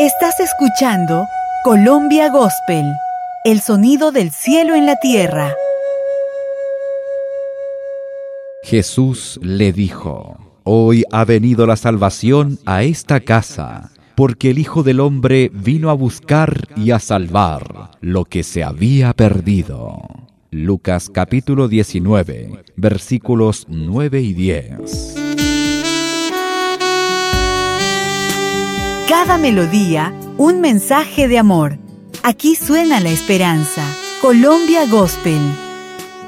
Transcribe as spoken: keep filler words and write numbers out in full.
Estás escuchando Colombia Gospel, el sonido del cielo en la tierra. Jesús le dijo: Hoy ha venido la salvación a esta casa, porque el Hijo del Hombre vino a buscar y a salvar lo que se había perdido. Lucas capítulo diecinueve, versículos nueve y diez. Cada melodía, un mensaje de amor. Aquí suena la esperanza. Colombia Gospel.